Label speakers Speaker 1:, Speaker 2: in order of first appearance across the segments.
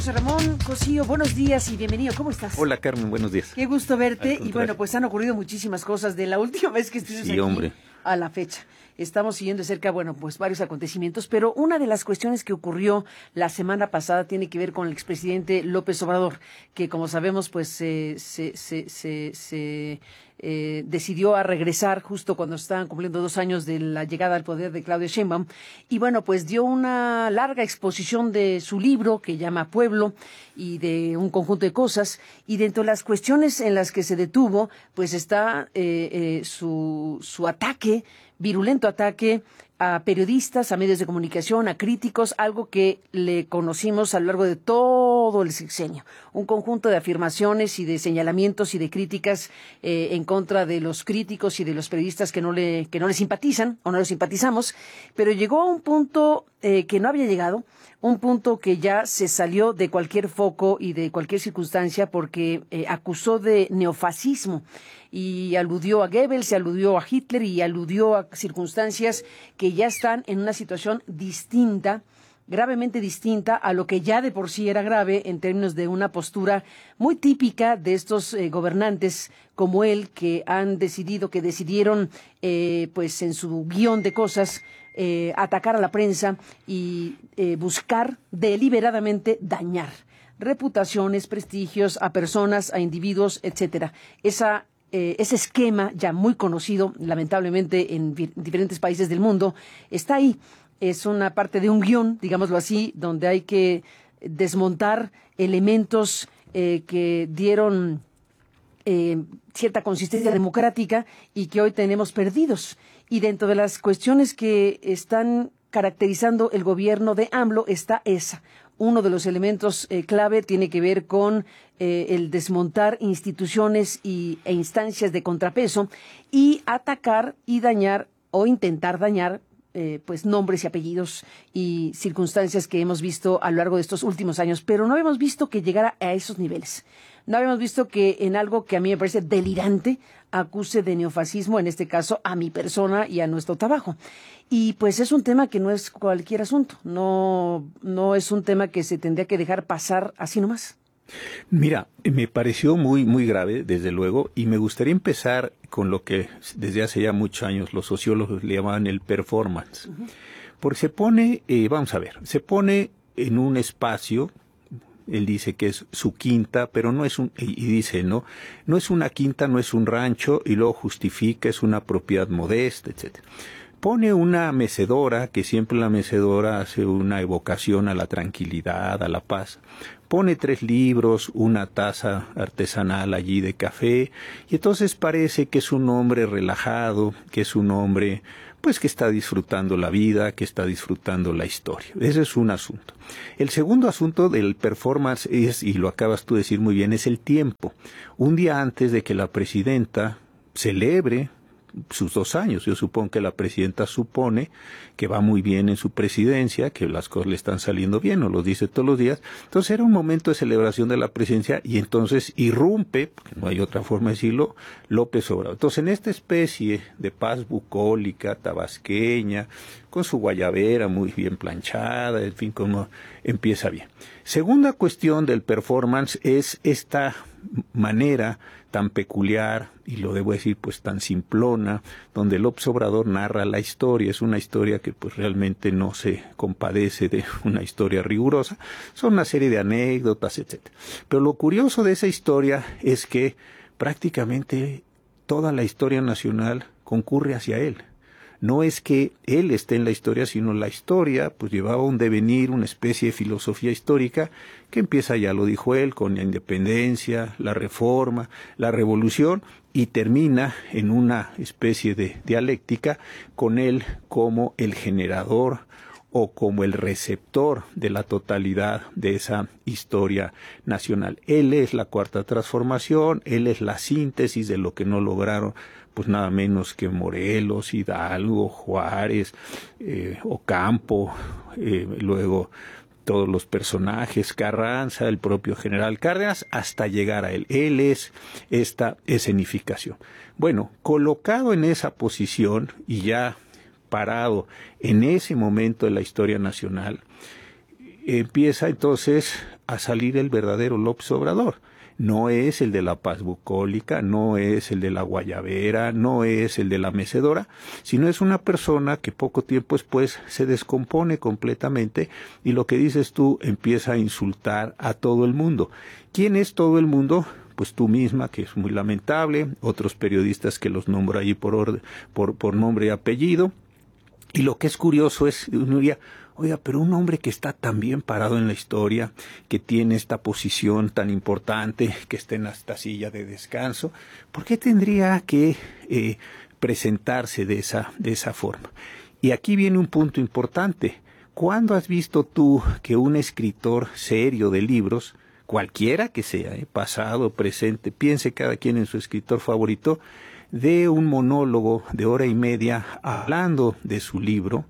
Speaker 1: José Ramón Cosío, buenos días y bienvenido. ¿Cómo estás?
Speaker 2: Hola, Carmen, buenos días.
Speaker 1: Qué gusto verte. Y bueno, pues han ocurrido muchísimas cosas de la última vez que estuvimos aquí
Speaker 2: hombre.
Speaker 1: a la fecha. Estamos siguiendo de cerca, bueno, pues varios acontecimientos, pero una de las cuestiones que ocurrió la semana pasada tiene que ver con el expresidente López Obrador, que como sabemos, pues decidió a regresar justo cuando estaban cumpliendo 2 años de la llegada al poder de Claudia Sheinbaum. Y bueno, pues dio una larga exposición de su libro que llama Pueblo y de un conjunto de cosas. Y dentro de las cuestiones en las que se detuvo, pues está su ataque, virulento ataque a periodistas, a medios de comunicación, a críticos, algo que le conocimos a lo largo de todo el sexenio. Un conjunto de afirmaciones y de señalamientos y de críticas en contra de los críticos y de los periodistas que no le simpatizan o no le simpatizamos, pero llegó a un punto que no había llegado, un punto que ya se salió de cualquier foco y de cualquier circunstancia porque acusó de neofascismo y aludió a Goebbels, se aludió a Hitler y aludió a circunstancias que ya están en una situación distinta, gravemente distinta a lo que ya de por sí era grave en términos de una postura muy típica de estos gobernantes como él que decidieron pues en su guión de cosas atacar a la prensa y buscar deliberadamente dañar reputaciones, prestigios a personas, a individuos, etcétera. Ese esquema ya muy conocido, lamentablemente, en diferentes países del mundo, está ahí. Es una parte de un guión, digámoslo así, donde hay que desmontar elementos que dieron cierta consistencia democrática y que hoy tenemos perdidos. Y dentro de las cuestiones que están caracterizando el gobierno de AMLO está esa. Uno de los elementos clave tiene que ver con el desmontar instituciones e instancias de contrapeso y atacar y dañar o intentar dañar pues nombres y apellidos y circunstancias que hemos visto a lo largo de estos últimos años, pero no habíamos visto que llegara a esos niveles. No habíamos visto que en algo que a mí me parece delirante acuse de neofascismo, en este caso a mi persona y a nuestro trabajo. Y pues es un tema que no es cualquier asunto, no es un tema que se tendría que dejar pasar así nomás.
Speaker 2: Mira, me pareció muy, muy grave, desde luego, y me gustaría empezar con lo que desde hace ya muchos años los sociólogos le llamaban el performance. Uh-huh. Porque se pone en un espacio. Él dice que es su quinta, pero no es no es una quinta, no es un rancho, y luego justifica, es una propiedad modesta, etcétera. Pone una mecedora, que siempre la mecedora hace una evocación a la tranquilidad, a la paz. Pone 3 libros, una taza artesanal allí de café, y entonces parece que es un hombre relajado, que es un hombre pues que está disfrutando la vida, que está disfrutando la historia. Ese es un asunto. El segundo asunto del performance es, y lo acabas tú de decir muy bien, es el tiempo. Un día antes de que la presidenta celebre sus 2 años. Yo supongo que la presidenta supone que va muy bien en su presidencia, que las cosas le están saliendo bien, nos lo dice todos los días. Entonces era un momento de celebración de la presidencia y entonces irrumpe, porque no hay otra forma de decirlo, López Obrador. Entonces en esta especie de paz bucólica, tabasqueña, con su guayabera muy bien planchada, en fin, como empieza bien. Segunda cuestión del performance es esta manera tan peculiar, y lo debo decir pues tan simplona, donde López Obrador narra la historia. Es una historia que pues realmente no se compadece de una historia rigurosa, son una serie de anécdotas, etcétera. Pero lo curioso de esa historia es que prácticamente toda la historia nacional concurre hacia él. No es que él esté en la historia, sino la historia pues llevaba un devenir, una especie de filosofía histórica que empieza, ya lo dijo él, con la independencia, la reforma, la revolución, y termina en una especie de dialéctica con él como el generador o como el receptor de la totalidad de esa historia nacional. Él es la cuarta transformación, él es la síntesis de lo que no lograron pues nada menos que Morelos, Hidalgo, Juárez, Ocampo, luego todos los personajes, Carranza, el propio general Cárdenas, hasta llegar a él. Él es esta escenificación. Bueno, colocado en esa posición y ya parado en ese momento de la historia nacional, empieza entonces a salir el verdadero López Obrador. No es el de la paz bucólica, no es el de la guayabera, no es el de la mecedora, sino es una persona que poco tiempo después se descompone completamente y lo que dices tú empieza a insultar a todo el mundo. ¿Quién es todo el mundo? Pues tú misma, que es muy lamentable, otros periodistas que los nombro ahí por nombre y apellido. Y lo que es curioso es, uno diría, oiga, pero un hombre que está tan bien parado en la historia, que tiene esta posición tan importante, que está en esta silla de descanso, ¿por qué tendría que presentarse de esa forma? Y aquí viene un punto importante. ¿Cuándo has visto tú que un escritor serio de libros, cualquiera que sea, pasado, presente, piense cada quien en su escritor favorito, dé un monólogo de hora y media hablando de su libro,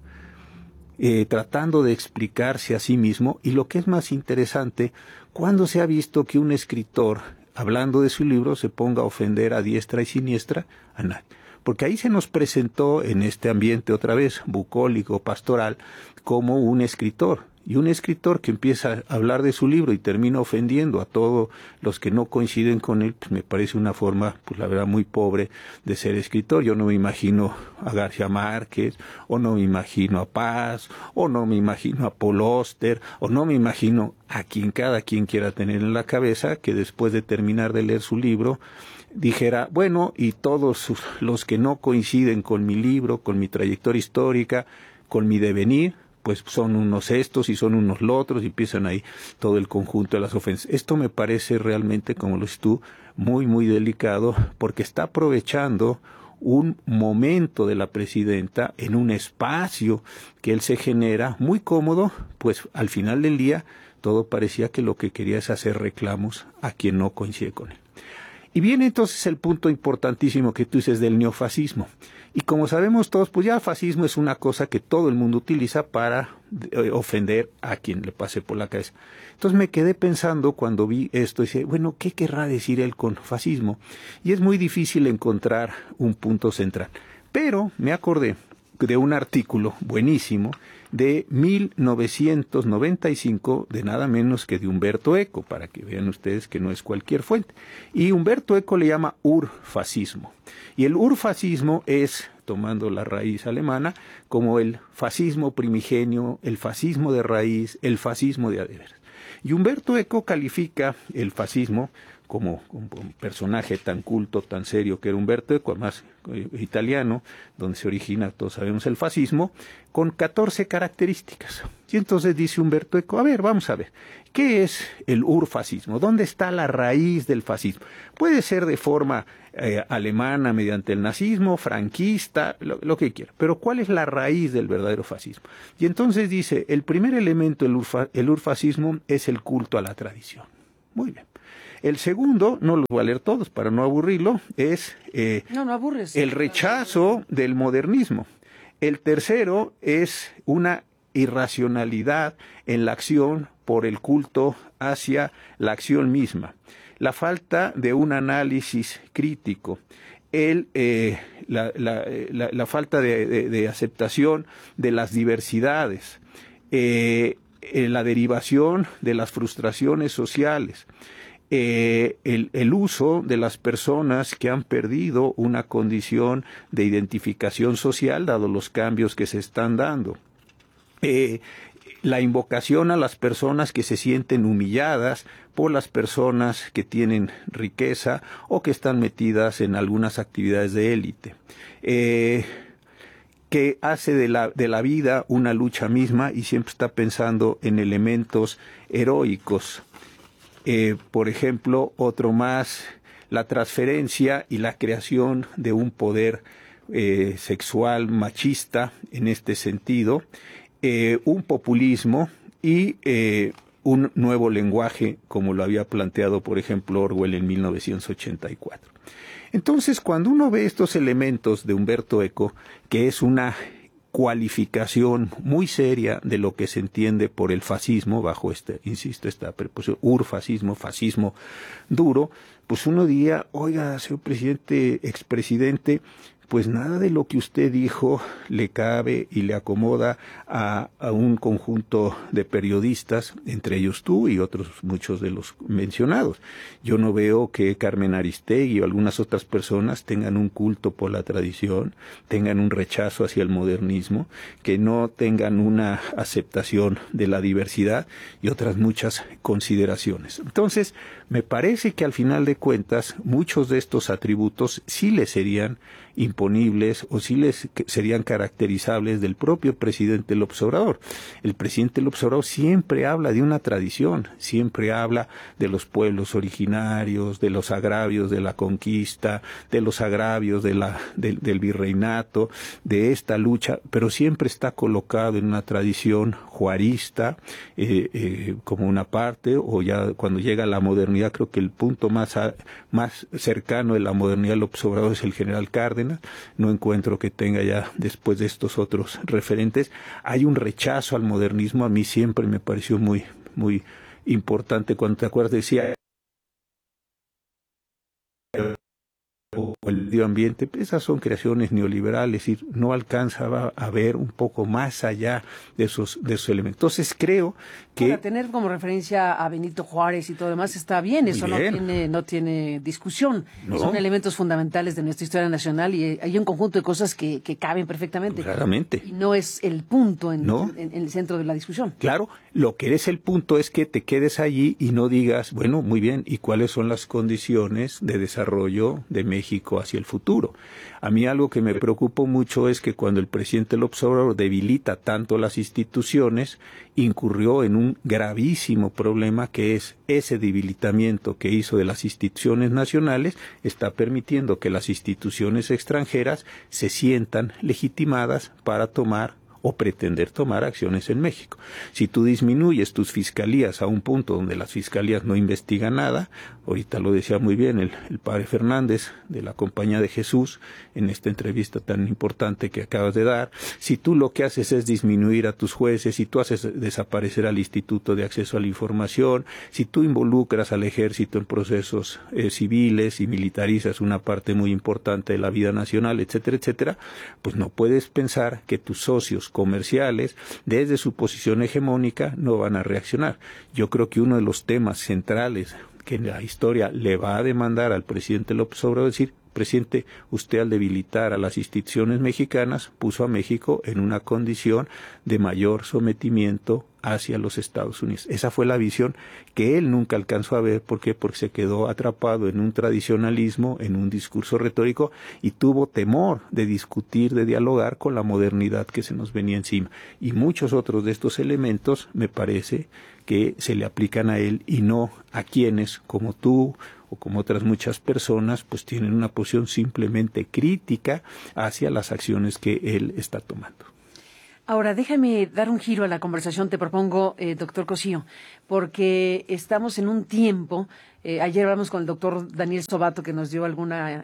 Speaker 2: tratando de explicarse a sí mismo? Y lo que es más interesante, ¿cuándo se ha visto que un escritor, hablando de su libro, se ponga a ofender a diestra y siniestra? A nadie. Porque ahí se nos presentó en este ambiente otra vez bucólico, pastoral, como un escritor. Y un escritor que empieza a hablar de su libro y termina ofendiendo a todos los que no coinciden con él, pues me parece una forma, pues la verdad, muy pobre de ser escritor. Yo no me imagino a García Márquez, o no me imagino a Paz, o no me imagino a Paul Auster, o no me imagino a quien cada quien quiera tener en la cabeza, que después de terminar de leer su libro, dijera, bueno, y todos los que no coinciden con mi libro, con mi trayectoria histórica, con mi devenir, pues son unos estos y son unos los otros, y empiezan ahí todo el conjunto de las ofensas. Esto me parece realmente, como lo dices tú, muy, muy delicado, porque está aprovechando un momento de la presidenta en un espacio que él se genera muy cómodo, pues al final del día todo parecía que lo que quería es hacer reclamos a quien no coincide con él. Y viene entonces el punto importantísimo que tú dices del neofascismo. Y como sabemos todos, pues ya el fascismo es una cosa que todo el mundo utiliza para ofender a quien le pase por la cabeza. Entonces me quedé pensando cuando vi esto y dije, bueno, ¿qué querrá decir él con fascismo? Y es muy difícil encontrar un punto central. Pero me acordé de un artículo buenísimo de 1995 de nada menos que de Umberto Eco, para que vean ustedes que no es cualquier fuente. Y Umberto Eco le llama urfascismo. Y el urfascismo es, tomando la raíz alemana, como el fascismo primigenio, el fascismo de raíz, el fascismo de adeveras. Y Umberto Eco califica el fascismo como un personaje tan culto, tan serio que era Umberto Eco, además italiano, donde se origina, todos sabemos, el fascismo, con 14 características. Y entonces dice Umberto Eco, a ver, vamos a ver, ¿qué es el urfascismo? ¿Dónde está la raíz del fascismo? Puede ser de forma alemana mediante el nazismo, franquista, lo que quiera, pero ¿cuál es la raíz del verdadero fascismo? Y entonces dice, el primer elemento del urfascismo es el culto a la tradición. Muy bien. El segundo, no los voy a leer todos para no aburrirlo, es
Speaker 1: no aburres,
Speaker 2: el rechazo del modernismo. El tercero es una irracionalidad en la acción por el culto hacia la acción misma. La falta de un análisis crítico. La falta de aceptación de las diversidades. La derivación de las frustraciones sociales. El uso de las personas que han perdido una condición de identificación social, dado los cambios que se están dando. La invocación a las personas que se sienten humilladas por las personas que tienen riqueza o que están metidas en algunas actividades de élite. Que hace de la vida una lucha misma y siempre está pensando en elementos heroicos. Por ejemplo, otro más, la transferencia y la creación de un poder sexual machista en este sentido, un populismo y un nuevo lenguaje, como lo había planteado, por ejemplo, Orwell en 1984. Entonces, cuando uno ve estos elementos de Umberto Eco, que es una cualificación muy seria de lo que se entiende por el fascismo, bajo esta preposición, urfascismo, fascismo duro, pues uno diría, oiga, señor presidente, expresidente, pues nada de lo que usted dijo le cabe y le acomoda a un conjunto de periodistas, entre ellos tú y otros muchos de los mencionados. Yo no veo que Carmen Aristegui o algunas otras personas tengan un culto por la tradición, tengan un rechazo hacia el modernismo, que no tengan una aceptación de la diversidad y otras muchas consideraciones. Entonces, me parece que al final de cuentas, muchos de estos atributos sí les serían imponibles o sí les serían caracterizables del propio presidente López Obrador. El presidente López Obrador siempre habla de una tradición, siempre habla de los pueblos originarios, de los agravios de la conquista, de los agravios del virreinato, de esta lucha, pero siempre está colocado en una tradición juarista como una parte, o ya cuando llega la modernidad, creo que el punto más cercano de la modernidad López Obrador es el general Cárdenas. No encuentro que tenga ya, después de estos otros referentes, hay un rechazo al modernismo. A mí siempre me pareció muy, muy importante. Cuando te acuerdas, decía o el medio ambiente, esas son creaciones neoliberales y no alcanza a ver un poco más allá de esos elementos. Entonces creo que
Speaker 1: para tener como referencia a Benito Juárez y todo lo demás está bien, eso no tiene discusión. No. Son elementos fundamentales de nuestra historia nacional y hay un conjunto de cosas que caben perfectamente.
Speaker 2: Claramente.
Speaker 1: Y no es el punto en el centro de la discusión.
Speaker 2: Claro, lo que es el punto es que te quedes allí y no digas, bueno, muy bien, ¿y cuáles son las condiciones de desarrollo de México hacia el futuro? A mí algo que me preocupa mucho es que cuando el presidente López Obrador debilita tanto las instituciones, incurrió en un gravísimo problema, que es ese debilitamiento que hizo de las instituciones nacionales, está permitiendo que las instituciones extranjeras se sientan legitimadas para tomar o pretender tomar acciones en México. Si tú disminuyes tus fiscalías a un punto donde las fiscalías no investigan nada, ahorita lo decía muy bien el padre Fernández de la Compañía de Jesús en esta entrevista tan importante que acabas de dar, si tú lo que haces es disminuir a tus jueces, si tú haces desaparecer al Instituto de Acceso a la Información, si tú involucras al ejército en procesos civiles y militarizas una parte muy importante de la vida nacional, etcétera, etcétera, pues no puedes pensar que tus socios comerciales, desde su posición hegemónica, no van a reaccionar. Yo creo que uno de los temas centrales que la historia le va a demandar al presidente López Obrador es decir, presidente, usted al debilitar a las instituciones mexicanas puso a México en una condición de mayor sometimiento hacia los Estados Unidos. Esa fue la visión que él nunca alcanzó a ver. ¿Por qué? Porque se quedó atrapado en un tradicionalismo, en un discurso retórico y tuvo temor de discutir, de dialogar con la modernidad que se nos venía encima. Y muchos otros de estos elementos me parece que se le aplican a él y no a quienes, como tú o como otras muchas personas, pues tienen una posición simplemente crítica hacia las acciones que él está tomando.
Speaker 1: Ahora, déjame dar un giro a la conversación, te propongo, doctor Cosío, porque estamos en un tiempo, ayer hablamos con el doctor Daniel Sobato, que nos dio una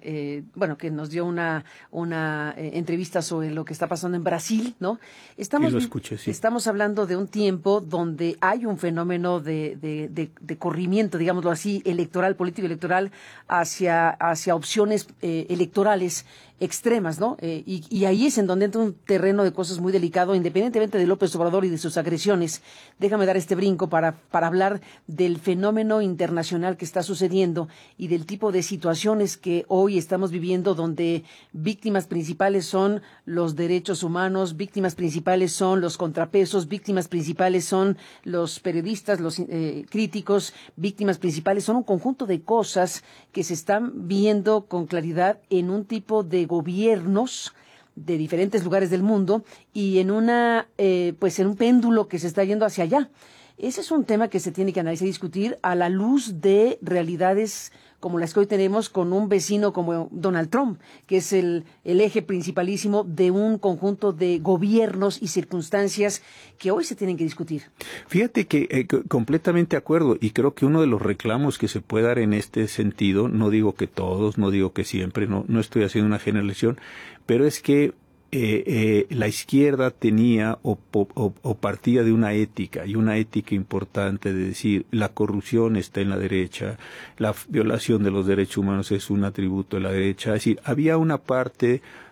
Speaker 1: entrevista sobre lo que está pasando en Brasil, ¿no? Estamos hablando de un tiempo donde hay un fenómeno de corrimiento, digámoslo así, político electoral, hacia opciones electorales extremas, ¿no? Y ahí es en donde entra un terreno de cosas muy delicado, independientemente de López Obrador y de sus agresiones. Déjame dar este brinco para hablar del fenómeno internacional que está sucediendo y del tipo de situaciones que hoy estamos viviendo, donde víctimas principales son los derechos humanos, víctimas principales son los contrapesos, víctimas principales son los periodistas, los críticos, víctimas principales son un conjunto de cosas que se están viendo con claridad en un tipo de gobiernos de diferentes lugares del mundo y en un péndulo que se está yendo hacia allá. Ese es un tema que se tiene que analizar y discutir a la luz de realidades como las que hoy tenemos con un vecino como Donald Trump, que es el eje principalísimo de un conjunto de gobiernos y circunstancias que hoy se tienen que discutir.
Speaker 2: Fíjate que completamente de acuerdo, y creo que uno de los reclamos que se puede dar en este sentido, no digo que todos, no digo que siempre, no estoy haciendo una generalización, pero es que la izquierda tenía o partía de una ética, y una ética importante de decir la corrupción está en la derecha, la violación de los derechos humanos es un atributo de la derecha, es decir, había una parte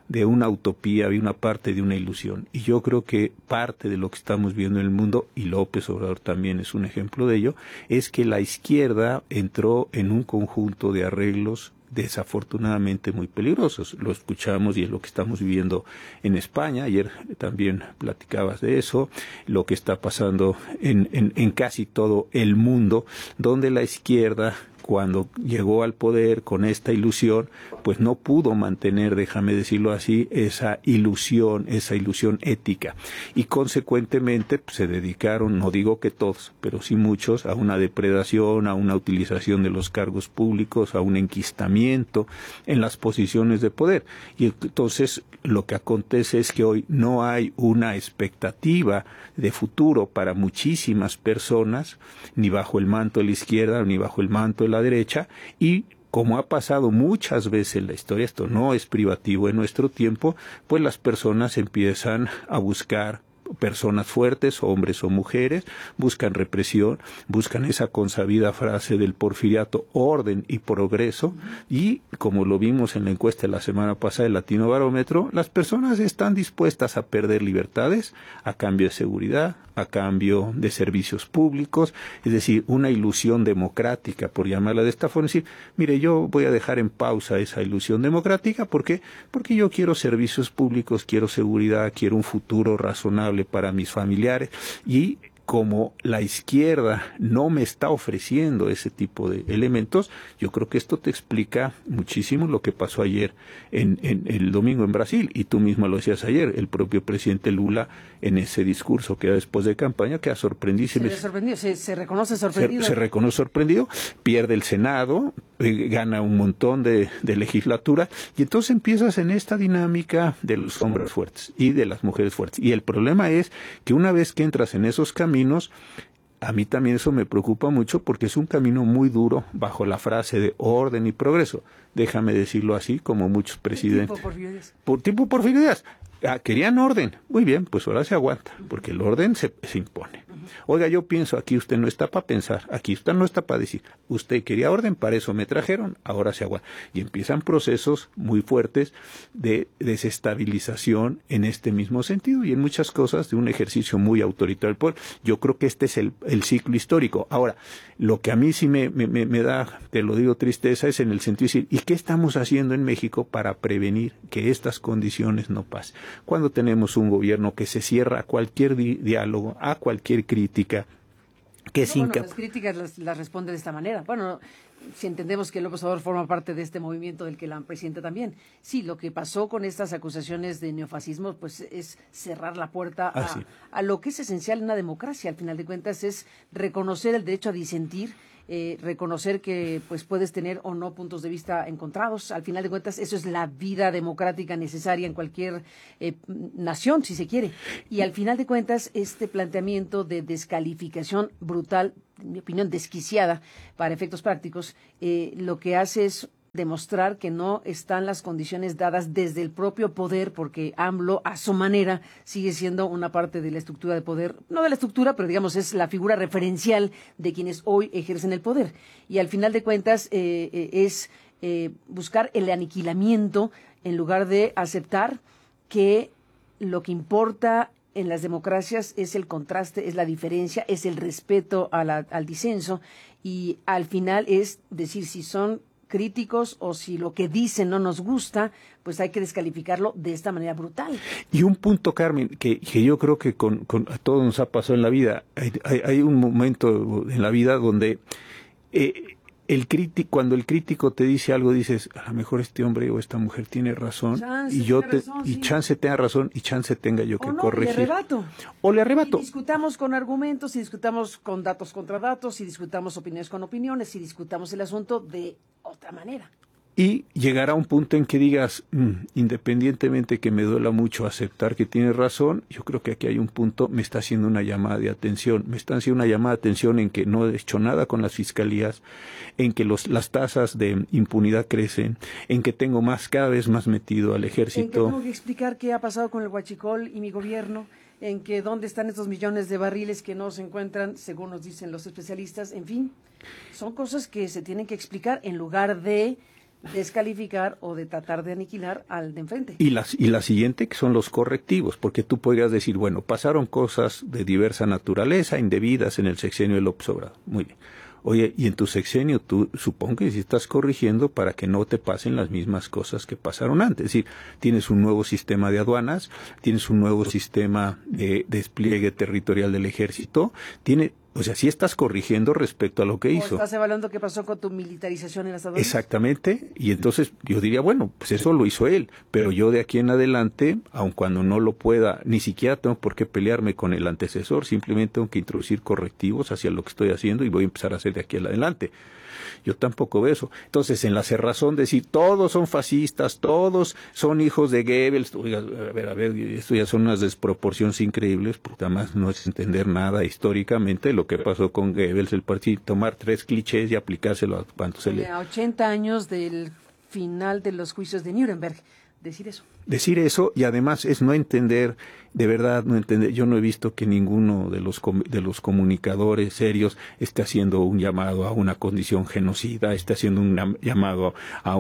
Speaker 2: de una utopía, había una parte de una ilusión. Y yo creo que parte de lo que estamos viendo en el mundo, y López Obrador también es un ejemplo de ello, es que la izquierda entró en un conjunto de arreglos desafortunadamente muy peligrosos. Lo escuchamos y es lo que estamos viviendo en España. Ayer también platicabas de eso, lo que está pasando en casi todo el mundo, donde la izquierda, cuando llegó al poder con esta ilusión, pues no pudo mantener, déjame decirlo así, esa ilusión ética. Y consecuentemente pues, se dedicaron, no digo que todos, pero sí muchos, a una depredación, a una utilización de los cargos públicos, a un enquistamiento en las posiciones de poder. Y entonces lo que acontece es que hoy no hay una expectativa de futuro para muchísimas personas, ni bajo el manto de la izquierda, ni bajo el manto de la derecha, y como ha pasado muchas veces en la historia, esto no es privativo en nuestro tiempo, pues las personas empiezan a buscar personas fuertes, hombres o mujeres, buscan represión, buscan esa consabida frase del porfiriato, orden y progreso, y como lo vimos en la encuesta de la semana pasada del Latino Barómetro, las personas están dispuestas a perder libertades a cambio de seguridad, a cambio de servicios públicos, es decir, una ilusión democrática, por llamarla de esta forma, es decir, mire, yo voy a dejar en pausa esa ilusión democrática, ¿por qué? Porque yo quiero servicios públicos, quiero seguridad, quiero un futuro razonable para mis familiares, y como la izquierda no me está ofreciendo ese tipo de elementos, yo creo que esto te explica muchísimo lo que pasó ayer en el domingo en Brasil, y tú mismo lo decías ayer, el propio presidente Lula en ese discurso que era después de campaña queda sorprendísimo.
Speaker 1: Se reconoce sorprendido.
Speaker 2: Se reconoce sorprendido, pierde el Senado, gana un montón de legislatura, y entonces empiezas en esta dinámica de los hombres fuertes y de las mujeres fuertes. Y el problema es que una vez que entras en esos caminos, a mí también eso me preocupa mucho porque es un camino muy duro bajo la frase de orden y progreso. Déjame decirlo así, como muchos presidentes. Tipo Porfirio Díaz. Querían orden. Muy bien, pues ahora se aguanta, porque el orden se impone. Oiga, yo pienso, aquí usted no está para pensar, aquí usted no está para decir, usted quería orden, para eso me trajeron, ahora se aguanta. Y empiezan procesos muy fuertes de desestabilización en este mismo sentido y en muchas cosas de un ejercicio muy autoritario del poder. Yo creo que este es el ciclo histórico. Ahora, lo que a mí sí me da, te lo digo, tristeza, es en el sentido de decir, ¿y qué estamos haciendo en México para prevenir que estas condiciones no pasen? Cuando tenemos un gobierno que se cierra a cualquier diálogo, a cualquier crítica, que es
Speaker 1: las críticas las responde de esta manera. Bueno, si entendemos que López Obrador forma parte de este movimiento del que la presidenta también. Sí, lo que pasó con estas acusaciones de neofascismo, pues es cerrar la puerta a lo que es esencial en una democracia. Al final de cuentas es reconocer el derecho a disentir, reconocer que pues puedes tener o no puntos de vista encontrados. Al final de cuentas eso es la vida democrática necesaria en cualquier nación, si se quiere. Y al final de cuentas este planteamiento de descalificación brutal, en mi opinión desquiciada para efectos prácticos, lo que hace es demostrar que no están las condiciones dadas desde el propio poder, porque AMLO, a su manera, sigue siendo una parte de la estructura de poder, no de la estructura, pero digamos es la figura referencial de quienes hoy ejercen el poder. Y al final de cuentas es buscar el aniquilamiento en lugar de aceptar que lo que importa en las democracias es el contraste, es la diferencia, es el respeto al disenso, y al final es decir si son críticos o si lo que dicen no nos gusta, pues hay que descalificarlo de esta manera brutal.
Speaker 2: Y un punto, Carmen, que yo creo que a todos nos ha pasado en la vida, hay un momento en la vida donde cuando el crítico te dice algo, dices, a lo mejor este hombre o esta mujer tiene razón, chance tenga razón y chance tenga yo que corregir. O le arrebato.
Speaker 1: Y discutamos con argumentos, y discutamos con datos contra datos, y discutamos opiniones con opiniones, y discutamos el asunto de otra manera.
Speaker 2: Y llegará un punto en que digas, independientemente que me duela mucho aceptar que tienes razón, yo creo que aquí hay un punto, me está haciendo una llamada de atención, me está haciendo una llamada de atención en que no he hecho nada con las fiscalías, en que las tasas de impunidad crecen, en que tengo cada vez más metido al ejército.
Speaker 1: En que tengo que explicar qué ha pasado con el huachicol y mi gobierno, en que dónde están estos millones de barriles que no se encuentran, según nos dicen los especialistas, en fin, son cosas que se tienen que explicar en lugar de descalificar o de tratar de aniquilar al de enfrente.
Speaker 2: Y la siguiente, que son los correctivos, porque tú podrías decir, bueno, pasaron cosas de diversa naturaleza, indebidas en el sexenio de López Obrador. Muy bien. Oye, y en tu sexenio tú supongo que sí estás corrigiendo para que no te pasen las mismas cosas que pasaron antes. Es decir, tienes un nuevo sistema de aduanas, tienes un nuevo sistema de despliegue territorial del ejército, o sea, sí estás corrigiendo respecto a lo que hizo.
Speaker 1: Estás evaluando qué pasó con tu militarización en las aduanas.
Speaker 2: Exactamente, y entonces yo diría, bueno, pues eso lo hizo él, pero yo de aquí en adelante, aun cuando no lo pueda, ni siquiera tengo por qué pelearme con el antecesor, simplemente tengo que introducir correctivos hacia lo que estoy haciendo y voy a empezar a hacer de aquí en adelante. Yo tampoco veo eso. Entonces, en la cerrazón decir, todos son fascistas, todos son hijos de Goebbels, oiga, a ver, esto ya son unas desproporciones increíbles, porque además no es entender nada históricamente lo que pasó con Goebbels, el partido, tomar 3 clichés y aplicárselo a cuánto se le...
Speaker 1: A 80 años del final de los juicios de Nuremberg, decir eso.
Speaker 2: Decir eso, y además es no entender, de verdad no entender. Yo no he visto que ninguno de los comunicadores serios esté haciendo un llamado a una condición genocida, esté haciendo un llamado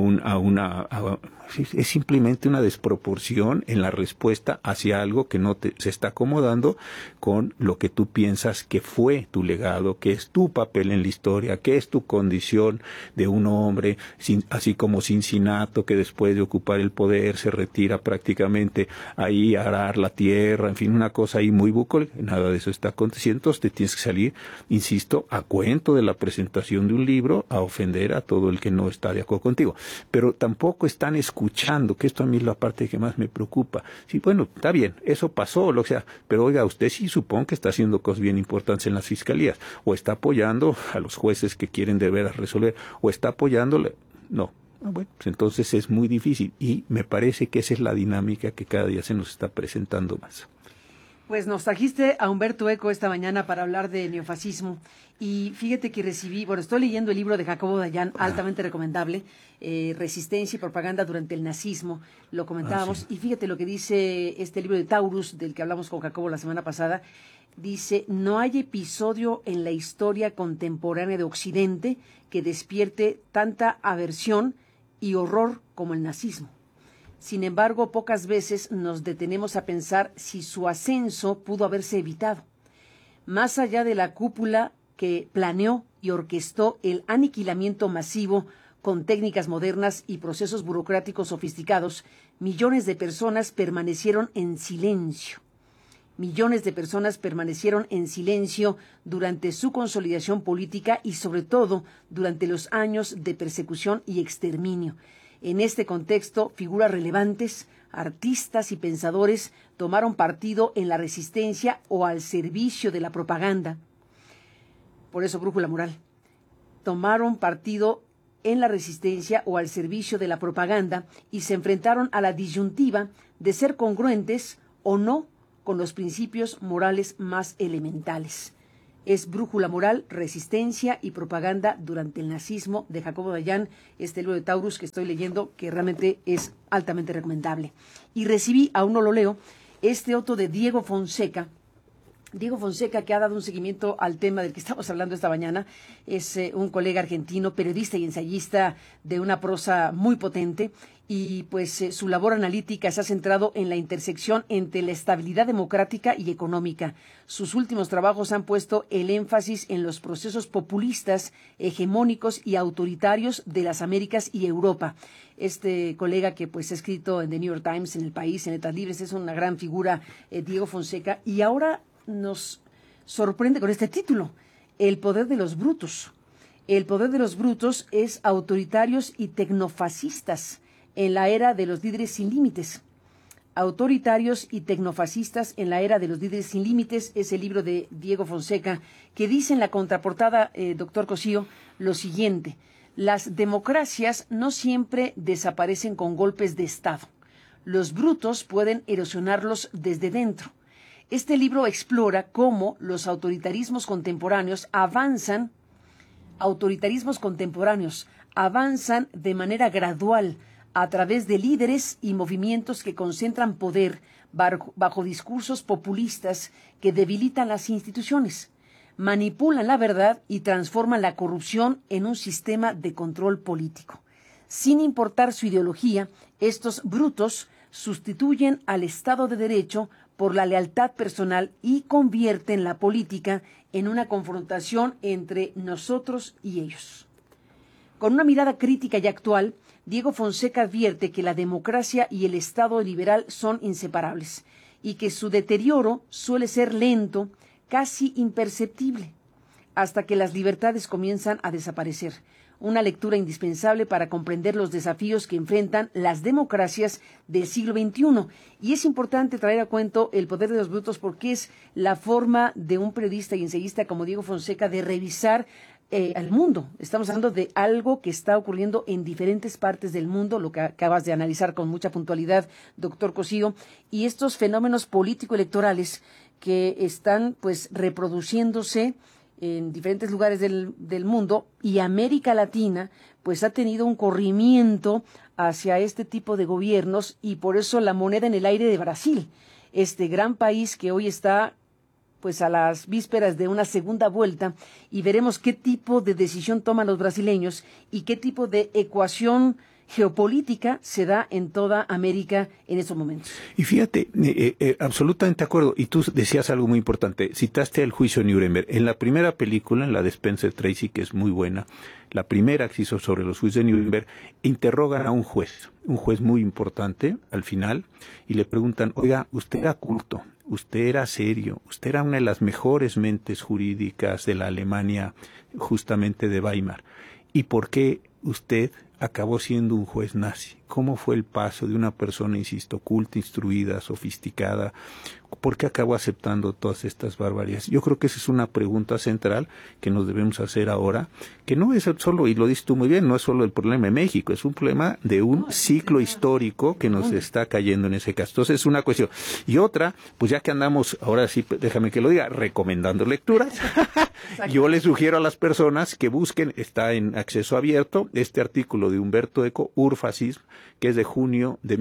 Speaker 2: es simplemente una desproporción en la respuesta hacia algo que no se está acomodando con lo que tú piensas que fue tu legado, que es tu papel en la historia, que es tu condición de un hombre, así como Cincinnato, que después de ocupar el poder se retira prácticamente ahí a arar la tierra, en fin, una cosa ahí muy bucólica. Nada de eso está aconteciendo. Entonces te tienes que salir, insisto, a cuento de la presentación de un libro, a ofender a todo el que no está de acuerdo contigo. Pero tampoco están escuchando, que esto a mí es la parte que más me preocupa. Sí, bueno, está bien, eso pasó, lo que sea, pero oiga, usted sí supongo que está haciendo cosas bien importantes en las fiscalías, o está apoyando a los jueces que quieren de veras resolver, o está apoyándole. No. Bueno, pues entonces es muy difícil y me parece que esa es la dinámica que cada día se nos está presentando más.
Speaker 1: Pues nos trajiste a Humberto Eco esta mañana para hablar de neofascismo y fíjate que estoy leyendo el libro de Jacobo Dayan, altamente recomendable, Resistencia y propaganda durante el nazismo, lo comentábamos, y fíjate lo que dice este libro de Taurus, del que hablamos con Jacobo la semana pasada. Dice, no hay episodio en la historia contemporánea de Occidente que despierte tanta aversión y horror como el nazismo. Sin embargo, pocas veces nos detenemos a pensar si su ascenso pudo haberse evitado. Más allá de la cúpula que planeó y orquestó el aniquilamiento masivo con técnicas modernas y procesos burocráticos sofisticados, millones de personas permanecieron en silencio. Millones de personas permanecieron en silencio durante su consolidación política y sobre todo durante los años de persecución y exterminio. En este contexto, figuras relevantes, artistas y pensadores tomaron partido en la resistencia o al servicio de la propaganda. Por eso, brújula moral. Tomaron partido en la resistencia o al servicio de la propaganda y se enfrentaron a la disyuntiva de ser congruentes o no con los principios morales más elementales. Es Brújula Moral, Resistencia y Propaganda durante el Nazismo, de Jacobo Dayan, este libro de Taurus que estoy leyendo, que realmente es altamente recomendable. Y recibí, aún no lo leo, este otro de Diego Fonseca, que ha dado un seguimiento al tema del que estamos hablando esta mañana. Es un colega argentino, periodista y ensayista de una prosa muy potente, y pues su labor analítica se ha centrado en la intersección entre la estabilidad democrática y económica. Sus últimos trabajos han puesto el énfasis en los procesos populistas, hegemónicos y autoritarios de las Américas y Europa. Este colega que pues ha escrito en The New York Times, en El País, en Letras Libres, es una gran figura, Diego Fonseca, y ahora nos sorprende con este título, El poder de los brutos. El poder de los brutos es autoritarios y tecnofascistas en la era de los líderes sin límites. Autoritarios y tecnofascistas en la era de los líderes sin límites es el libro de Diego Fonseca, que dice en la contraportada, doctor Cosío, lo siguiente: las democracias no siempre desaparecen con golpes de Estado. Los brutos pueden erosionarlos desde dentro. Este libro explora cómo los autoritarismos contemporáneos avanzan de manera gradual a través de líderes y movimientos que concentran poder bajo discursos populistas que debilitan las instituciones, manipulan la verdad y transforman la corrupción en un sistema de control político. Sin importar su ideología, estos brutos sustituyen al Estado de Derecho por la lealtad personal y convierten la política en una confrontación entre nosotros y ellos. Con una mirada crítica y actual, Diego Fonseca advierte que la democracia y el Estado liberal son inseparables y que su deterioro suele ser lento, casi imperceptible, hasta que las libertades comienzan a desaparecer. Una lectura indispensable para comprender los desafíos que enfrentan las democracias del siglo XXI. Y es importante traer a cuento El poder de los brutos porque es la forma de un periodista y ensayista como Diego Fonseca de revisar al mundo. Estamos hablando de algo que está ocurriendo en diferentes partes del mundo, lo que acabas de analizar con mucha puntualidad, doctor Cosío, y estos fenómenos político-electorales que están pues reproduciéndose en diferentes lugares del mundo, y América Latina pues ha tenido un corrimiento hacia este tipo de gobiernos, y por eso la moneda en el aire de Brasil, este gran país que hoy está pues a las vísperas de una segunda vuelta, y veremos qué tipo de decisión toman los brasileños y qué tipo de ecuación geopolítica se da en toda América en estos momentos.
Speaker 2: Y fíjate, absolutamente de acuerdo, y tú decías algo muy importante, citaste el juicio de Nuremberg. En la primera película, en la de Spencer Tracy, que es muy buena, la primera que se hizo sobre los juicios de Nuremberg, interrogan a un juez muy importante al final, y le preguntan, oiga, usted era culto, usted era serio, usted era una de las mejores mentes jurídicas de la Alemania, justamente de Weimar, ¿y por qué usted acabó siendo un juez nazi? ¿Cómo fue el paso de una persona, insisto, culta, instruida, sofisticada? ¿Por qué acabó aceptando todas estas barbaridades? Yo creo que esa es una pregunta central que nos debemos hacer ahora, que no es solo, y lo dices tú muy bien, no es solo el problema de México, es un problema de un ciclo histórico que nos está cayendo en ese caso. Entonces es una cuestión. Y otra, pues ya que andamos, ahora sí, déjame que lo diga, recomendando lecturas, yo les sugiero a las personas que busquen, está en acceso abierto, este artículo de Humberto Eco, Urfascismo, que es de junio de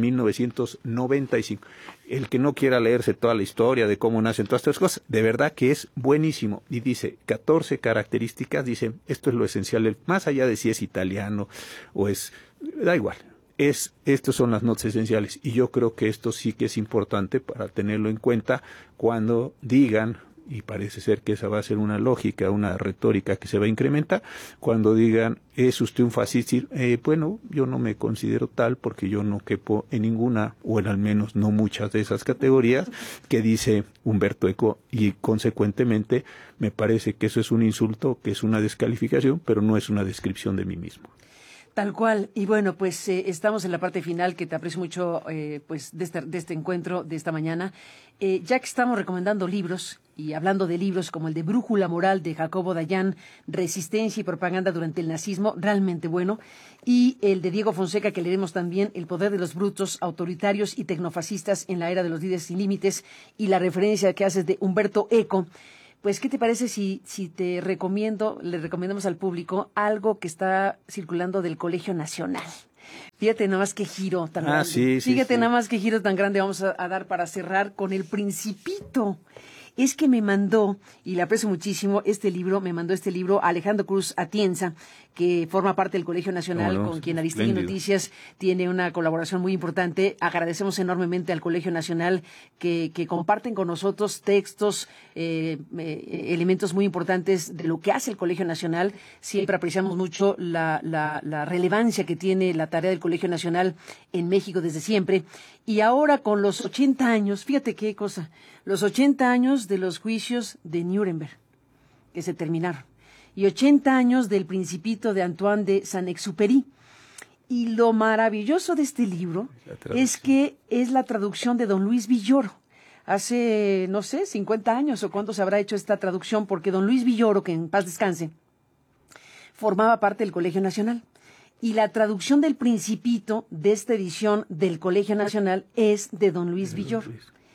Speaker 2: 1995. El que no quiera leerse toda la historia de cómo nacen todas estas cosas, de verdad que es buenísimo. Y dice 14 características, dice, esto es lo esencial, más allá de si es italiano o es, da igual. Estos son las notas esenciales. Y yo creo que esto sí que es importante para tenerlo en cuenta cuando digan, y parece ser que esa va a ser una lógica, una retórica que se va a incrementar, cuando digan, ¿es usted un fascista? Bueno, yo no me considero tal porque yo no quepo en ninguna, o en al menos no muchas de esas categorías que dice Humberto Eco, y consecuentemente me parece que eso es un insulto, que es una descalificación, pero no es una descripción de mí mismo.
Speaker 1: Tal cual. Y bueno, pues estamos en la parte final, que te aprecio mucho pues de este encuentro de esta mañana. Ya que estamos recomendando libros y hablando de libros como el de Brújula Moral de Jacobo Dayan, Resistencia y Propaganda durante el Nazismo, realmente bueno, y el de Diego Fonseca, que leeremos también, El poder de los brutos, autoritarios y tecnofascistas en la era de los líderes sin límites, y la referencia que haces de Humberto Eco. Pues, ¿qué te parece si le recomendamos al público algo que está circulando del Colegio Nacional? Fíjate nada más qué giro tan grande. Fíjate nada más qué giro tan grande vamos a dar para cerrar con El Principito. Es que me mandó, y le aprecio muchísimo, me mandó este libro Alejandro Cruz Atienza, que forma parte del Colegio Nacional, con quien Aristegui Noticias tiene una colaboración muy importante. Agradecemos enormemente al Colegio Nacional que comparten con nosotros textos, elementos muy importantes de lo que hace el Colegio Nacional. Siempre apreciamos mucho la relevancia que tiene la tarea del Colegio Nacional en México desde siempre. Y ahora con los 80 años, fíjate qué cosa, los 80 años de los juicios de Nuremberg, que se terminaron, y 80 años del Principito de Antoine de Saint-Exupéry. Y lo maravilloso de este libro es que es la traducción de don Luis Villoro. Hace, no sé, 50 años o cuánto se habrá hecho esta traducción, porque don Luis Villoro, que en paz descanse, formaba parte del Colegio Nacional. Y la traducción del Principito de esta edición del Colegio Nacional es de don Luis Villoro.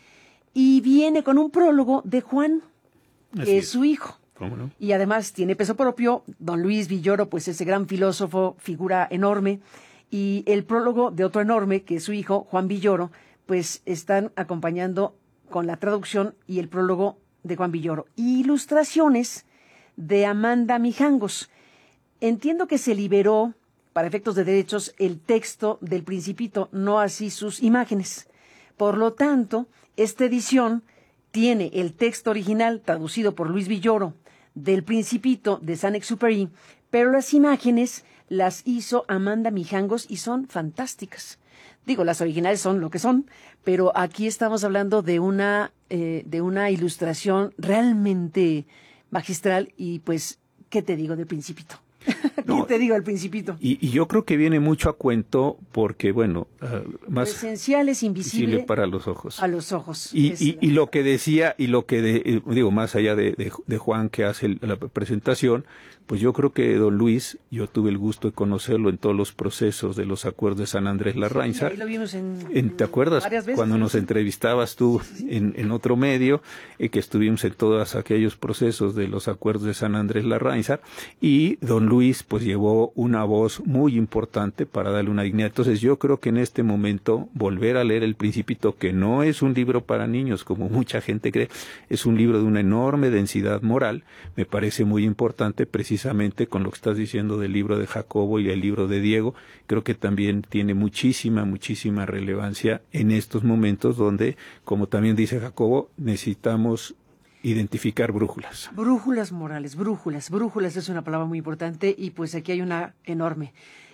Speaker 1: Y viene con un prólogo de Juan, que es su hijo.
Speaker 2: ¿Cómo no?
Speaker 1: Y además tiene peso propio. Don Luis Villoro, pues ese gran filósofo, figura enorme. Y el prólogo de otro enorme, que es su hijo, Juan Villoro, pues están acompañando con la traducción y el prólogo de Juan Villoro. Y ilustraciones de Amanda Mijangos. Entiendo que se liberó para efectos de derechos, el texto del Principito, no así sus imágenes. Por lo tanto, esta edición tiene el texto original, traducido por Luis Villoro, del Principito de Saint-Exupéry, pero las imágenes las hizo Amanda Mijangos y son fantásticas. Digo, las originales son lo que son, pero aquí estamos hablando de una ilustración realmente magistral y pues, ¿qué te digo del Principito?
Speaker 2: No,
Speaker 1: ¿Qué te digo del Principito?
Speaker 2: Y yo creo que viene mucho a cuento porque, bueno,
Speaker 1: Lo esencial es invisible
Speaker 2: para los ojos.
Speaker 1: A los ojos.
Speaker 2: Y lo que decía, digo, más allá de Juan que hace la presentación, pues yo creo que don Luis, yo tuve el gusto de conocerlo en todos los procesos de los acuerdos de San Andrés Larraínzar.
Speaker 1: Sí, ahí lo vimos
Speaker 2: ¿Te acuerdas?
Speaker 1: Varias veces,
Speaker 2: cuando nos entrevistabas tú en otro medio, que estuvimos en todos aquellos procesos de los acuerdos de San Andrés Larraínzar, y don Luis pues llevó una voz muy importante para darle una dignidad. Entonces yo creo que en este momento volver a leer El Principito, que no es un libro para niños como mucha gente cree, es un libro de una enorme densidad moral, me parece muy importante precisamente con lo que estás diciendo del libro de Jacobo y el libro de Diego. Creo que también tiene muchísima relevancia en estos momentos donde, como también dice Jacobo, necesitamos identificar brújulas.
Speaker 1: Brújulas morales, brújulas es una palabra muy importante y pues aquí hay una enorme.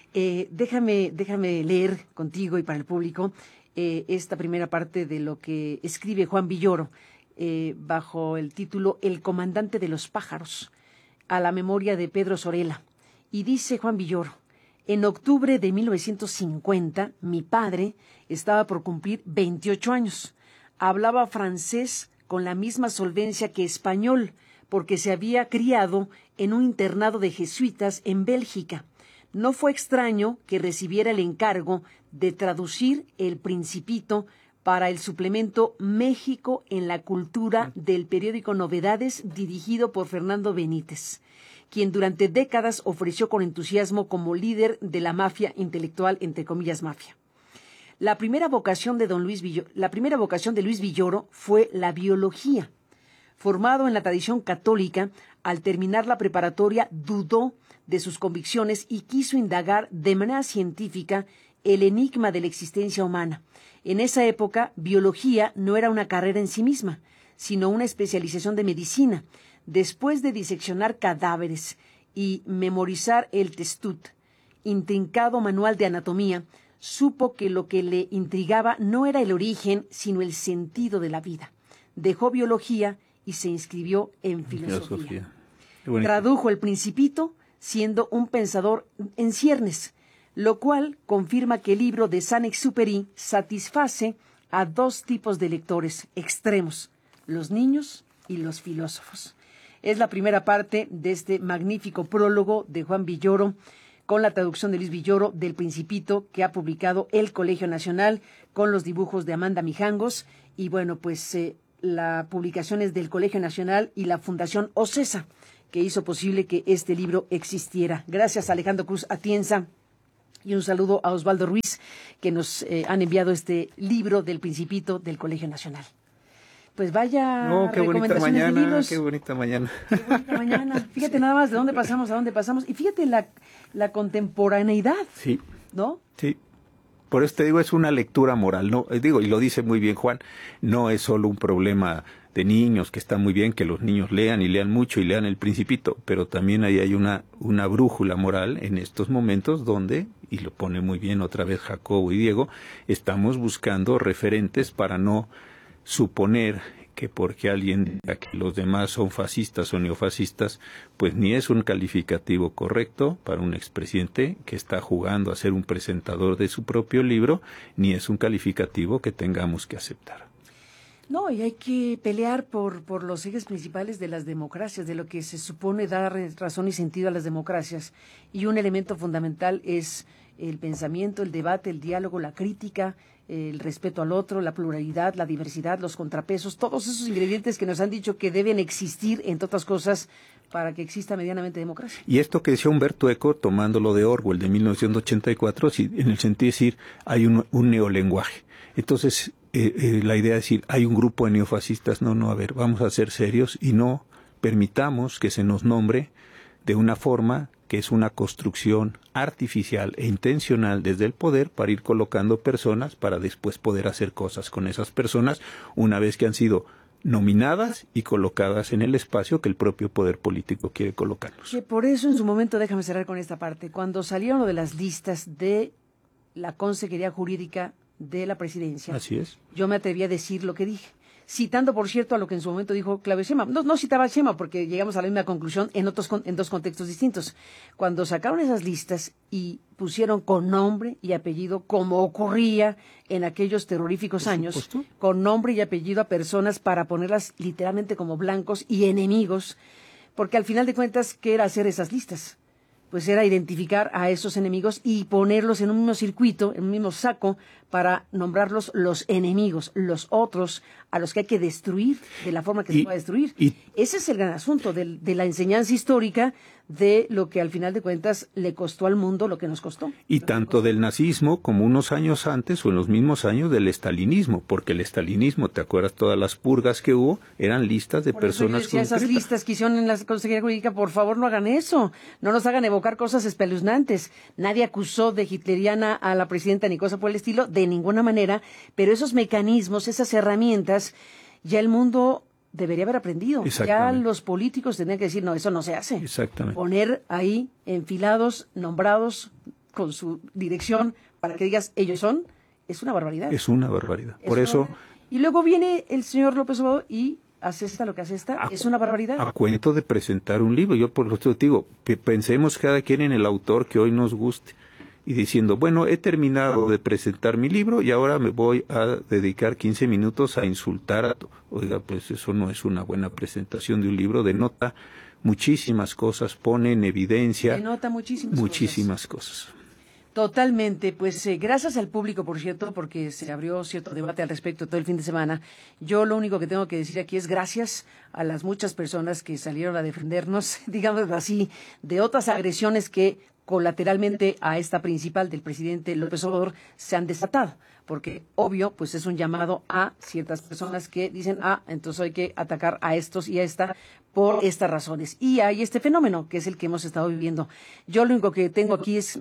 Speaker 1: Déjame leer contigo y para el público esta primera parte de lo que escribe Juan Villoro bajo el título El comandante de los pájaros, a la memoria de Pedro Sorella. Y dice Juan Villoro: en octubre de 1950, mi padre estaba por cumplir 28 años. Hablaba francés con la misma solvencia que español, porque se había criado en un internado de jesuitas en Bélgica. No fue extraño que recibiera el encargo de traducir El Principito para el suplemento México en la Cultura del periódico Novedades, dirigido por Fernando Benítez, quien durante décadas ofreció con entusiasmo como líder de la mafia intelectual, entre comillas mafia. La primera vocación de Luis Villoro fue la biología. Formado en la tradición católica, al terminar la preparatoria dudó de sus convicciones y quiso indagar de manera científica el enigma de la existencia humana. En esa época, biología no era una carrera en sí misma, sino una especialización de medicina. Después de diseccionar cadáveres y memorizar el Testut, intrincado manual de anatomía, supo que lo que le intrigaba no era el origen, sino el sentido de la vida. Dejó biología y se inscribió en filosofía. Tradujo El Principito siendo un pensador en ciernes, lo cual confirma que el libro de Saint-Exupéry satisface a dos tipos de lectores extremos, los niños y los filósofos. Es la primera parte de este magnífico prólogo de Juan Villoro, con la traducción de Luis Villoro del Principito, que ha publicado el Colegio Nacional, con los dibujos de Amanda Mijangos, y bueno, pues la publicación es del Colegio Nacional y la Fundación OCESA, que hizo posible que este libro existiera. Gracias a Alejandro Cruz Atienza. Y un saludo a Osvaldo Ruiz, que nos han enviado este libro del Principito del Colegio Nacional. Pues vaya recomendaciones de libros.
Speaker 2: Qué bonita mañana.
Speaker 1: Qué bonita mañana. Fíjate nada más de dónde pasamos a dónde pasamos. Y fíjate la contemporaneidad.
Speaker 2: Sí.
Speaker 1: ¿No?
Speaker 2: Sí. Por eso te digo, es una lectura moral. No, digo, y lo dice muy bien Juan, no es solo un problema de niños, que está muy bien que los niños lean y lean mucho y lean El Principito, pero también ahí hay una brújula moral en estos momentos donde, y lo pone muy bien otra vez Jacobo y Diego, estamos buscando referentes para no suponer que porque alguien diga que los demás son fascistas o neofascistas, pues ni es un calificativo correcto para un expresidente que está jugando a ser un presentador de su propio libro, ni es un calificativo que tengamos que aceptar.
Speaker 1: No, y hay que pelear por los ejes principales de las democracias, de lo que se supone dar razón y sentido a las democracias. Y un elemento fundamental es el pensamiento, el debate, el diálogo, la crítica, el respeto al otro, la pluralidad, la diversidad, los contrapesos, todos esos ingredientes que nos han dicho que deben existir, entre otras cosas, para que exista medianamente democracia.
Speaker 2: Y esto que decía Humberto Eco, tomándolo de Orwell de 1984, en el sentido de decir, hay un neolenguaje. Entonces, la idea es decir, hay un grupo de neofascistas, no, a ver, vamos a ser serios y no permitamos que se nos nombre de una forma que es una construcción artificial e intencional desde el poder para ir colocando personas para después poder hacer cosas con esas personas una vez que han sido nominadas y colocadas en el espacio que el propio poder político quiere colocarlos.
Speaker 1: Que por eso en su momento, déjame cerrar con esta parte, cuando salieron lo de las listas de la Consejería Jurídica de la Presidencia,
Speaker 2: Así es.
Speaker 1: yo me atreví a decir lo que dije, citando, por cierto, a lo que en su momento dijo Claudio Sheinbaum. No citaba a Sheinbaum porque llegamos a la misma conclusión en dos contextos distintos. Cuando sacaron esas listas y pusieron con nombre y apellido, como ocurría en aquellos terroríficos años, con nombre y apellido a personas para ponerlas literalmente como blancos y enemigos, porque al final de cuentas, ¿qué era hacer esas listas? Pues era identificar a esos enemigos y ponerlos en un mismo circuito, en un mismo saco, para nombrarlos los enemigos, los otros a los que hay que destruir de la forma que se pueda destruir. Ese es el gran asunto de la enseñanza histórica de lo que al final de cuentas le costó al mundo lo que nos costó.
Speaker 2: Y tanto del nazismo como unos años antes o en los mismos años del estalinismo, porque el estalinismo, ¿te acuerdas? Todas las purgas que hubo eran listas de personas concretas.
Speaker 1: Esas listas que hicieron en la Consejería Jurídica, por favor no hagan eso, no nos hagan evocar cosas espeluznantes. Nadie acusó de hitleriana a la presidenta ni cosa por el estilo, de ninguna manera, pero esos mecanismos, esas herramientas, ya el mundo debería haber aprendido. Ya los políticos tendrían que decir, no, eso no se hace.
Speaker 2: Exactamente.
Speaker 1: Poner ahí enfilados, nombrados con su dirección para que digas, ellos son, es una barbaridad.
Speaker 2: Es una barbaridad. Por eso...
Speaker 1: Y luego viene el señor López Obrador y asesta lo que asesta, es una barbaridad.
Speaker 2: A cuento de presentar un libro. Yo por lo que digo, pensemos cada quien en el autor que hoy nos guste. Y diciendo, bueno, he terminado de presentar mi libro y ahora me voy a dedicar 15 minutos a insultar a... Oiga, pues eso no es una buena presentación de un libro, denota muchísimas cosas, pone en evidencia...
Speaker 1: Denota muchísimas
Speaker 2: cosas.
Speaker 1: Totalmente, pues gracias al público, por cierto, porque se abrió cierto debate al respecto todo el fin de semana. Yo lo único que tengo que decir aquí es gracias a las muchas personas que salieron a defendernos, digamos así, de otras agresiones que colateralmente a esta principal del presidente López Obrador se han desatado, porque obvio, pues es un llamado a ciertas personas que dicen, entonces hay que atacar a estos y a esta por estas razones. Y hay este fenómeno que es el que hemos estado viviendo. Yo lo único que tengo aquí es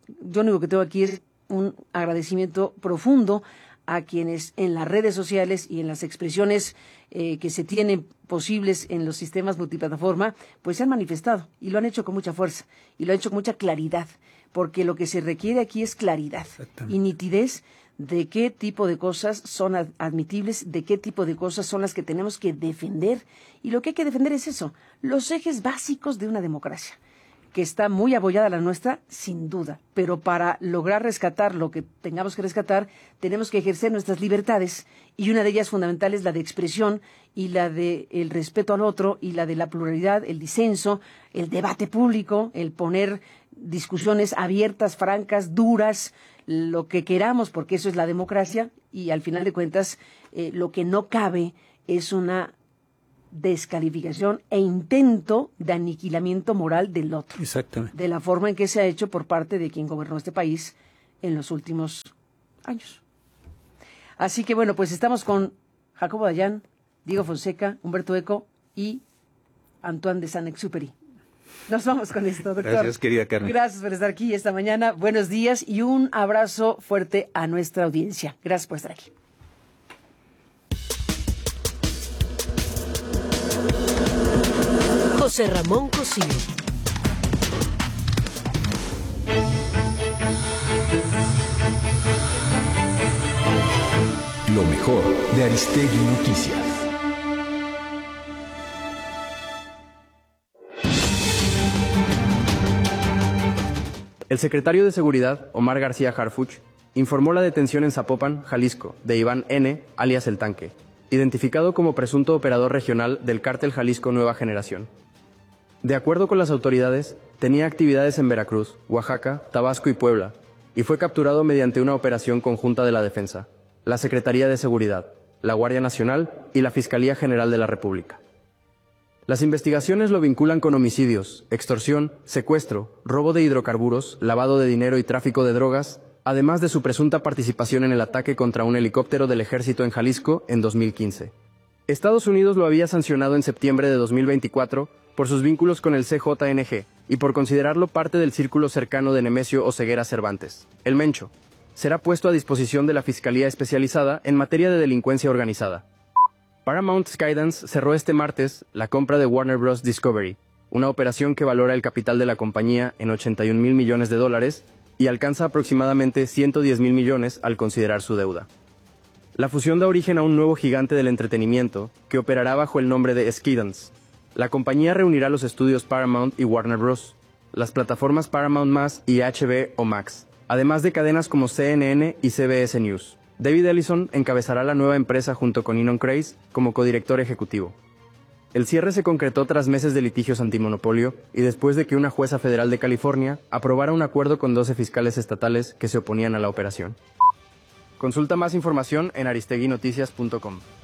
Speaker 1: un agradecimiento profundo a quienes en las redes sociales y en las expresiones que se tienen posibles en los sistemas multiplataforma, pues se han manifestado y lo han hecho con mucha fuerza y lo han hecho con mucha claridad, porque lo que se requiere aquí es claridad y nitidez de qué tipo de cosas son admitibles, de qué tipo de cosas son las que tenemos que defender. Y lo que hay que defender es eso, los ejes básicos de una democracia, que está muy abollada la nuestra, sin duda, pero para lograr rescatar lo que tengamos que rescatar, tenemos que ejercer nuestras libertades, y una de ellas fundamental es la de expresión, y la de el respeto al otro, y la de la pluralidad, el disenso, el debate público, el poner discusiones abiertas, francas, duras, lo que queramos, porque eso es la democracia, y al final de cuentas, lo que no cabe es una descalificación e intento de aniquilamiento moral del otro.
Speaker 2: Exactamente.
Speaker 1: De la forma en que se ha hecho por parte de quien gobernó este país en los últimos años. Así que bueno, pues estamos con Jacobo Dayan, Diego Fonseca, Humberto Eco y Antoine de Saint-Exupéry. Nos vamos con esto, doctor.
Speaker 2: Gracias, querida Carmen.
Speaker 1: Gracias por estar aquí esta mañana. Buenos días y un abrazo fuerte a nuestra audiencia. Gracias por estar aquí.
Speaker 3: José Ramón Cosío.
Speaker 4: Lo mejor de Aristegui Noticias.
Speaker 5: El secretario de Seguridad, Omar García Harfuch, informó la detención en Zapopan, Jalisco, de Iván N., alias El Tanque, identificado como presunto operador regional del cártel Jalisco Nueva Generación. De acuerdo con las autoridades, tenía actividades en Veracruz, Oaxaca, Tabasco y Puebla, y fue capturado mediante una operación conjunta de la Defensa, la Secretaría de Seguridad, la Guardia Nacional y la Fiscalía General de la República. Las investigaciones lo vinculan con homicidios, extorsión, secuestro, robo de hidrocarburos, lavado de dinero y tráfico de drogas, además de su presunta participación en el ataque contra un helicóptero del ejército en Jalisco en 2015. Estados Unidos lo había sancionado en septiembre de 2024 por sus vínculos con el CJNG y por considerarlo parte del círculo cercano de Nemesio Oseguera Cervantes, el Mencho, será puesto a disposición de la Fiscalía Especializada en materia de delincuencia organizada. Paramount Skydance cerró este martes la compra de Warner Bros. Discovery, una operación que valora el capital de la compañía en $81 mil millones y alcanza aproximadamente $110 mil millones al considerar su deuda. La fusión da origen a un nuevo gigante del entretenimiento que operará bajo el nombre de Skydance. La compañía reunirá los estudios Paramount y Warner Bros., las plataformas Paramount+ y HBO Max, además de cadenas como CNN y CBS News. David Ellison encabezará la nueva empresa junto con Ynon Kreiz como codirector ejecutivo. El cierre se concretó tras meses de litigios antimonopolio y después de que una jueza federal de California aprobara un acuerdo con 12 fiscales estatales que se oponían a la operación. Consulta más información en aristeguinoticias.com.